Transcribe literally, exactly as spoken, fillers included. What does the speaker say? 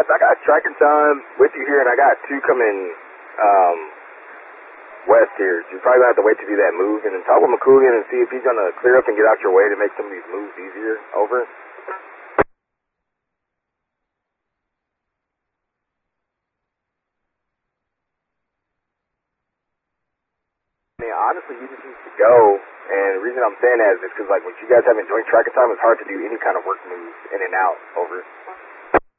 Wes, I got tracking time with you here, and I got two coming um, west here. So you're probably going to have to wait to do that move, and then talk with McCoolian and see if he's going to clear up and get out your way to make some of these moves easier. Over. I mean, honestly, he just needs to go, and the reason I'm saying that is because, like, when you guys having joint tracking time, it's hard to do any kind of work moves in and out. Over.